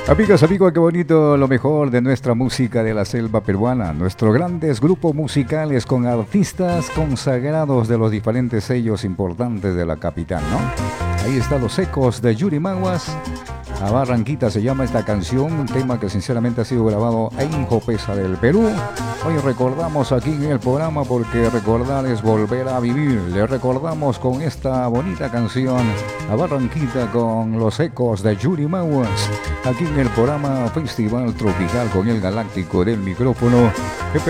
Amigas, amigos, qué bonito lo mejor de nuestra música de la selva peruana. Nuestros grandes grupos musicales con artistas consagrados de los diferentes sellos importantes de la capital, ¿no? Ahí están los ecos de Yurimaguas. A Barranquita se llama esta canción, un tema que sinceramente ha sido grabado en Jopesa del Perú. Hoy recordamos aquí en el programa porque recordar es volver a vivir. Le recordamos con esta bonita canción a Barranquita con los ecos de Yurimaguas. Aquí en el programa Festival Tropical con el Galáctico del micrófono.